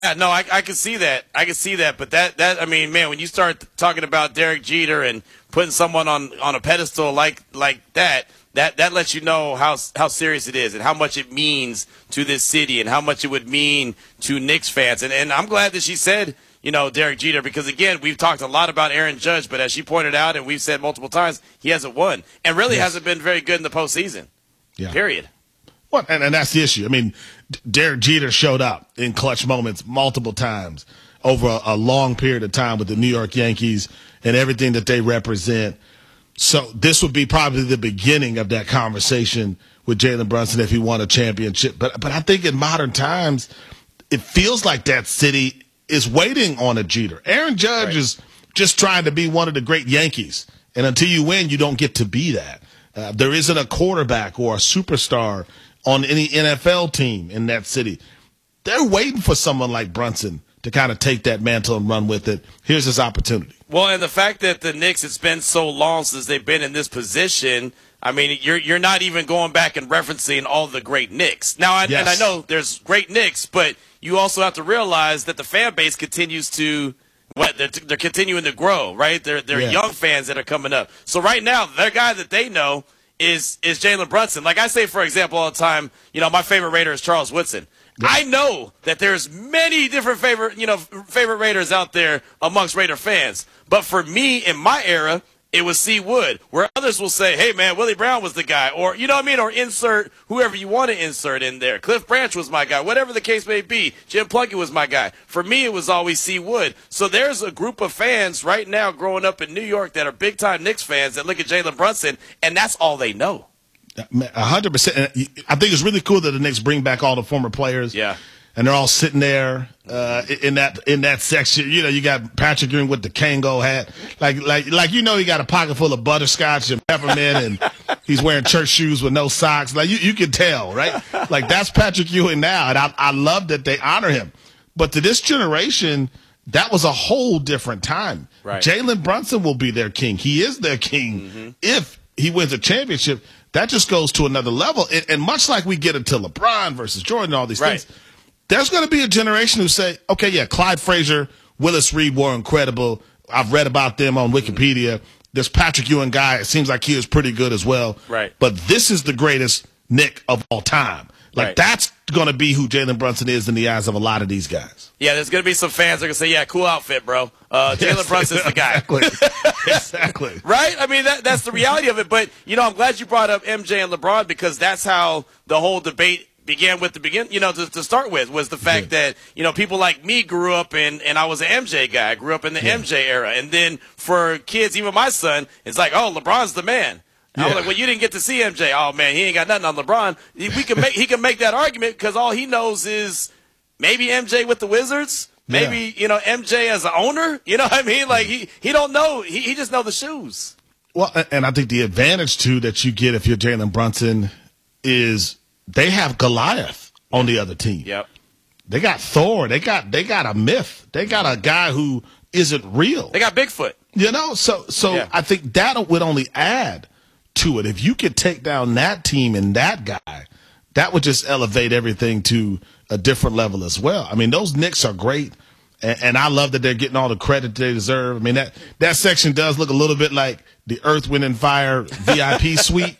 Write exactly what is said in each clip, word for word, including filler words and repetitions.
Yeah, no, I, I can see that. I can see that. But that, that, I mean, man, when you start talking about Derek Jeter and putting someone on, on a pedestal like like that, that that lets you know how how serious it is and how much it means to this city and how much it would mean to Knicks fans. And and I'm glad that she said, you know, Derek Jeter, because again, we've talked a lot about Aaron Judge, but as she pointed out and we've said multiple times, he hasn't won and really yes. hasn't been very good in the postseason. Yeah. Period. Well, and, and that's the issue. I mean, Derek Jeter showed up in clutch moments multiple times over a, a long period of time with the New York Yankees and everything that they represent. So this would be probably the beginning of that conversation with Jalen Brunson if he won a championship. But but I think in modern times, it feels like that city is waiting on a Jeter. Aaron Judge right. is just trying to be one of the great Yankees. And until you win, you don't get to be that. Uh, there isn't a quarterback or a superstar on any N F L team in that city. They're waiting for someone like Brunson to kind of take that mantle and run with it. Here's his opportunity. Well, and the fact that the Knicks, it's been so long since they've been in this position, I mean, you're you're not even going back and referencing all the great Knicks. Now, I, yes. and I know there's great Knicks, but you also have to realize that the fan base continues to what they're, they're continuing to grow, right? They're they're yeah. young fans that are coming up. So right now, their guy that they know is is Jalen Brunson. Like I say, for example, all the time, you know, my favorite Raider is Charles Woodson. Yeah. I know that there's many different favorite, you know, favorite Raiders out there amongst Raider fans. But for me, in my era, it was C. Wood, where others will say, hey, man, Willie Brown was the guy. Or, you know what I mean? Or insert whoever you want to insert in there. Cliff Branch was my guy. Whatever the case may be. Jim Plunkett was my guy. For me, it was always C. Wood. So there's a group of fans right now growing up in New York that are big-time Knicks fans that look at Jalen Brunson, and that's all they know. A hundred percent. I think it's really cool that the Knicks bring back all the former players. Yeah. And they're all sitting there uh, in that in that section. You know, you got Patrick Ewing with the Kango hat, like like like you know, he got a pocket full of butterscotch and peppermint, and he's wearing church shoes with no socks. Like you, you can tell, right? Like that's Patrick Ewing now, and I I love that they honor him. But to this generation, that was a whole different time. Right. Jalen Brunson will be their king. He is their king mm-hmm. if he wins a championship. That just goes to another level. And, and much like we get into LeBron versus Jordan and all these right. things, there's going to be a generation who say, okay, yeah, Clyde Frazier, Willis Reed were incredible. I've read about them on Wikipedia. Mm-hmm. This Patrick Ewing guy, it seems like he was pretty good as well. Right. But this is the greatest Knick of all time. Like, right. that's going to be who Jalen Brunson is in the eyes of a lot of these guys. Yeah, there's going to be some fans that are going to say, yeah, cool outfit, bro. Uh, Jalen yes, Brunson's the guy. Exactly. exactly. Right? I mean, that, that's the reality of it. But, you know, I'm glad you brought up M J and LeBron because that's how the whole debate began with the begin, you know, to, to start with was the fact yeah. that, you know, people like me grew up in, and I was an M J guy. I grew up in the yeah. M J era. And then for kids, even my son, it's like, oh, LeBron's the man. Yeah. I was like, well, you didn't get to see M J. Oh, man, he ain't got nothing on LeBron. He, we can make, he can make that argument because all he knows is maybe M J with the Wizards, maybe, yeah. you know, M J as an owner. You know what I mean? Like, he, he don't know. He, he just know the shoes. Well, and I think the advantage, too, that you get if you're Jalen Brunson is they have Goliath on the other team. Yep. They got Thor. They got they got a myth. They got a guy who isn't real. They got Bigfoot. You know, so so yeah. I think that would only add to it. If you could take down that team and that guy, that would just elevate everything to a different level as well. I mean, those Knicks are great, and, and I love that they're getting all the credit they deserve. I mean, that, that section does look a little bit like the Earth, Wind, and Fire V I P suite,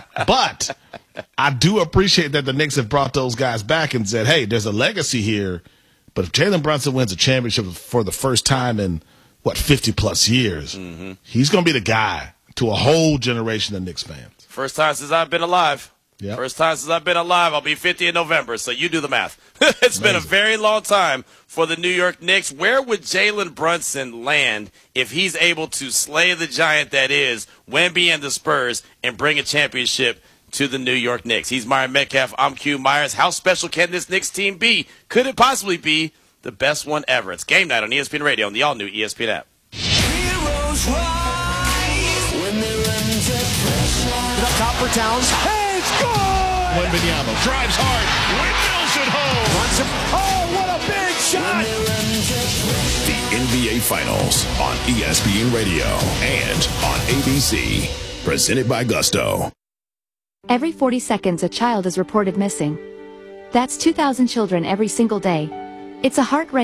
but I do appreciate that the Knicks have brought those guys back and said, hey, there's a legacy here, but if Jalen Brunson wins a championship for the first time in, what, fifty-plus years, mm-hmm. he's going to be the guy to a whole generation of Knicks fans. First time since I've been alive. Yep. First time since I've been alive. I'll be fifty in November, so you do the math. It's Amazing. Been a very long time for the New York Knicks. Where would Jalen Brunson land if he's able to slay the giant that is Wemby and the Spurs and bring a championship to the New York Knicks? He's Myron Metcalf. I'm Q Myers. How special can this Knicks team be? Could it possibly be the best one ever? It's Game Night on E S P N Radio and the all-new E S P N app. Heroes rise when they run to pressure. Up top for Towns. Hey, it's good! Wembanyama drives hard. Windmills at home. Runs him. Oh, what a big shot! The N B A Finals on E S P N Radio and on A B C. Presented by Gusto. Every forty seconds, a child is reported missing. That's two thousand children every single day. It's a heart